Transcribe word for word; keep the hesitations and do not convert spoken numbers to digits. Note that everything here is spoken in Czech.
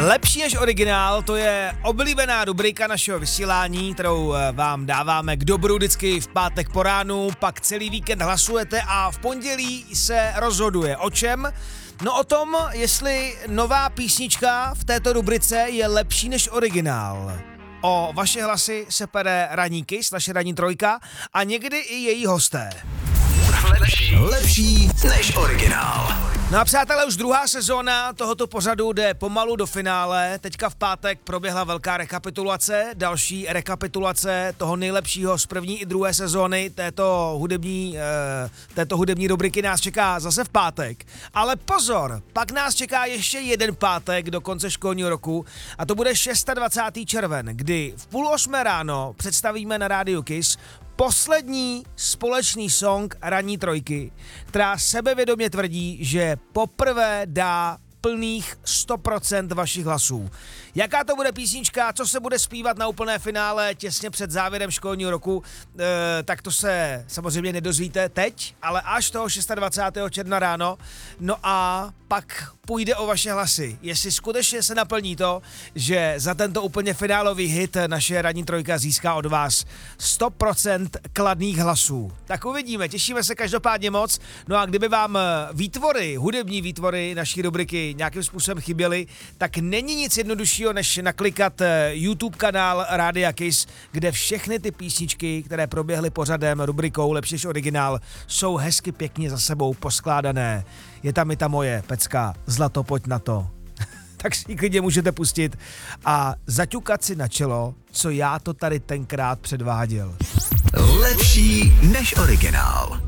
Lepší než originál, to je oblíbená rubrika našeho vysílání, kterou vám dáváme k dobru vždycky v pátek po ránu, pak celý víkend hlasujete a v pondělí se rozhoduje. O čem? No o tom, jestli nová písnička v této rubrice je lepší než originál. O vaše hlasy se pere ranní Kiss, naše ranní trojka a někdy i její hosté. Lepší, lepší než originál. No a přátelé, už druhá sezóna tohoto pořadu jde pomalu do finále. Teďka v pátek proběhla velká rekapitulace, další rekapitulace toho nejlepšího z první i druhé sezóny této hudební, eh, této hudební rubriky nás čeká zase v pátek. Ale pozor, pak nás čeká ještě jeden pátek do konce školního roku a to bude dvacátého šestého červen, kdy v půl osmé ráno představíme na rádiu Kiss poslední společný song ranní trojky, která sebevědomě tvrdí, že poprvé dá plných sto procent vašich hlasů. Jaká to bude písnička, co se bude zpívat na úplné finále těsně před závěrem školního roku, e, tak to se samozřejmě nedozvíte teď, ale až toho dvacátého šestého června ráno. No a pak půjde o vaše hlasy. Jestli skutečně se naplní to, že za tento úplně finálový hit naše ranní trojka získá od vás sto procent kladných hlasů. Tak uvidíme, těšíme se každopádně moc. No a kdyby vám výtvory, hudební výtvory naší rubriky nějakým způsobem chyběly, tak není nic jednoduššího, než naklikat YouTube kanál Rádia Kiss, kde všechny ty písničky, které proběhly pořadem rubrikou Lepší než originál, jsou hezky pěkně za sebou poskládané. Je tam i ta moje pecka Zlato, pojď na to. Tak si ji klidně můžete pustit a zaťukat si na čelo, co já to tady tenkrát předváděl. Lepší než originál.